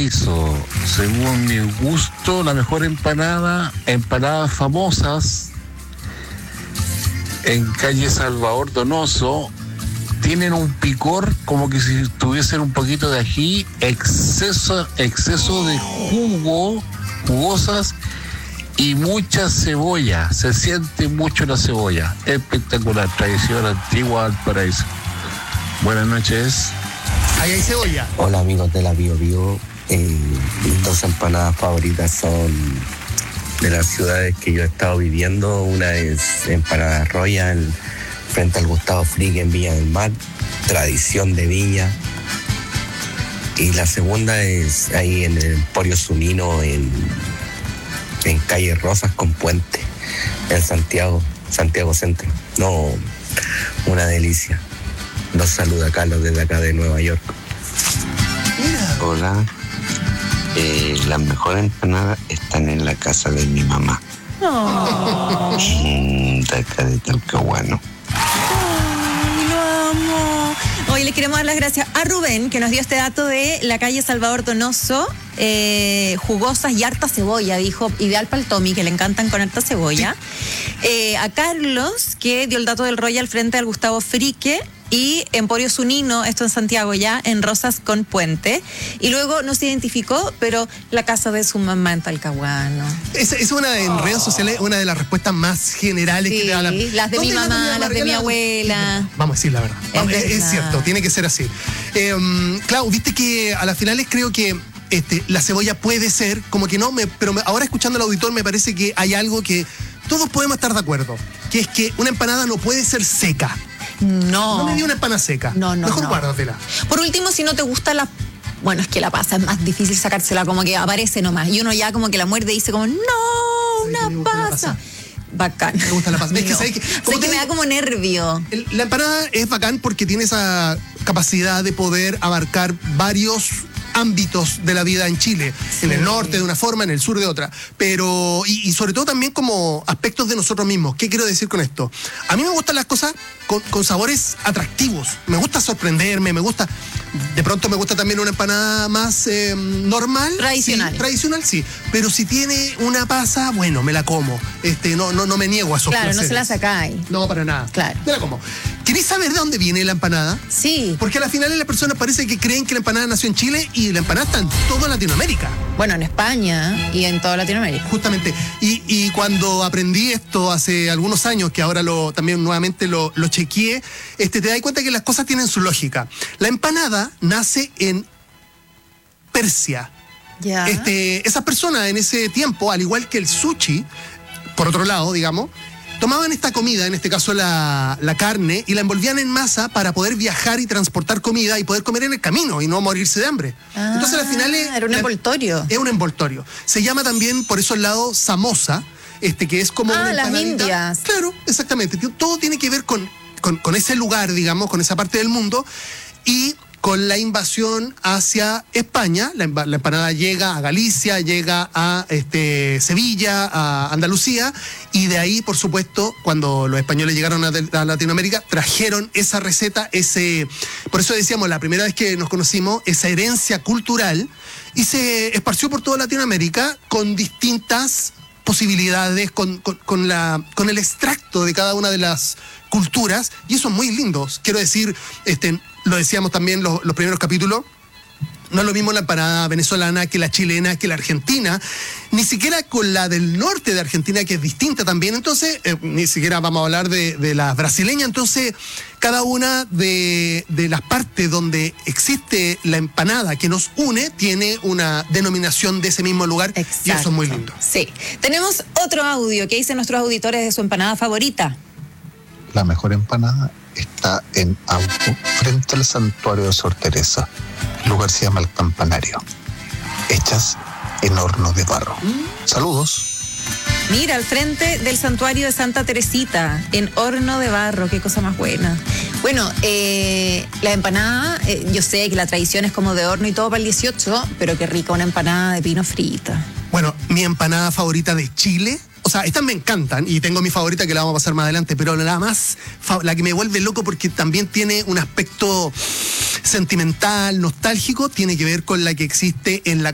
Valparaíso. Según mi gusto, la mejor empanadas famosas en calle Salvador Donoso, tienen un picor como que si tuviesen un poquito de ají, exceso de jugosas y mucha cebolla. Se siente mucho la cebolla. Espectacular, tradición antigua Valparaíso. Buenas noches. Ahí hay cebolla. Hola amigos de la Bio Bio. Mis dos empanadas favoritas son de las ciudades que yo he estado viviendo. Una es Empanada Royal, frente al Gustavo Frick en Viña del Mar, tradición de Viña. Y la segunda es ahí en el Emporio Zunino, en calle Rosas con Puente, en Santiago Centro. No, una delicia. Los saluda Carlos desde acá de Nueva York. Mira. Hola. Las mejores empanadas están en la casa de mi mamá. Oh. De acá de Talcahuano. Ay, lo amo. Hoy le queremos dar las gracias a Rubén, que nos dio este dato de la calle Salvador Donoso. Jugosas y harta cebolla, dijo, ideal para el Tommy, que le encantan con harta cebolla. A Carlos, que dio el dato del Royal frente al Gustavo Frique. Y Emporio Zunino, esto en Santiago ya, en Rosas con Puente. Y luego no se identificó, pero la casa de su mamá en Talcahuano. Es una en redes sociales, una de las respuestas más generales sí, que te da las de mi mamá, las de mi abuela. Vamos a decir la verdad. Es cierto, tiene que ser así. Clau, viste que a las finales creo que la cebolla puede ser, como que no, pero ahora escuchando al auditor me parece que hay algo que todos podemos estar de acuerdo, que es que una empanada no puede ser seca. No me dio una empanada seca. Mejor guárdatela. Por último, si no te gusta la... Bueno, es que la pasa, es más difícil sacársela, como que aparece nomás. Y uno ya como que la muerde y dice como, no, una pasa. Bacán. Me gusta la pasa. No. Es que, ¿sabes qué? Que me da como nervio. La empanada es bacán porque tiene esa capacidad de poder abarcar varios ámbitos de la vida en Chile, sí. En el norte de una forma, en el sur de otra, pero y sobre todo también como aspectos de nosotros mismos. ¿Qué quiero decir con esto? A mí me gustan las cosas con sabores atractivos, me gusta sorprenderme, de pronto me gusta también una empanada más normal, tradicional. Sí, tradicional sí, pero si tiene una pasa, bueno, me la como, no me niego a esos placeres. No se la sacáis. No, para nada. Claro. Me la como. ¿Querés saber de dónde viene la empanada? Sí. Porque a la final las personas parece que creen que la empanada nació en Chile y la empanada está en toda Latinoamérica. Bueno, en España y en toda Latinoamérica. Justamente. Y cuando aprendí esto hace algunos años, que ahora también nuevamente lo chequeé, te das cuenta que las cosas tienen su lógica. La empanada nace en Persia. Ya. Esas personas en ese tiempo, al igual que el sushi, por otro lado, digamos, tomaban esta comida, en este caso la carne, y la envolvían en masa para poder viajar y transportar comida y poder comer en el camino y no morirse de hambre. Entonces al final era un envoltorio. Es un envoltorio. Se llama también por esos lados samosa, que es como una empanadita. Las Indias. Claro, exactamente. Todo tiene que ver con ese lugar, digamos, con esa parte del mundo, y con la invasión hacia España. La empanada llega a Galicia, llega a Sevilla, a Andalucía, y de ahí, por supuesto, cuando los españoles llegaron a Latinoamérica, trajeron esa receta, por eso decíamos, la primera vez que nos conocimos, esa herencia cultural, y se esparció por toda Latinoamérica con distintas posibilidades, con el extracto de cada una de las culturas, y eso es muy lindo. Quiero decir, lo decíamos también los primeros capítulos, no es lo mismo la empanada venezolana que la chilena, que la argentina, ni siquiera con la del norte de Argentina, que es distinta también. Entonces, ni siquiera vamos a hablar de la brasileña. Entonces, cada una de las partes donde existe la empanada que nos une, tiene una denominación de ese mismo lugar. Exacto. Y eso es muy lindo. Sí. Tenemos otro audio que dicen nuestros auditores de su empanada favorita. La mejor empanada está en Auto, frente al santuario de Sor Teresa. El lugar se llama El Campanario. Hechas en horno de barro. Saludos. Mira, al frente del santuario de Santa Teresita, en horno de barro, qué cosa más buena. Bueno, la empanada, yo sé que la tradición es como de horno y todo para el 18, pero qué rica una empanada de pino frita. Bueno, mi empanada favorita de Chile, o sea, estas me encantan y tengo mi favorita que la vamos a pasar más adelante, pero la que me vuelve loco porque también tiene un aspecto sentimental, nostálgico, tiene que ver con la que existe en la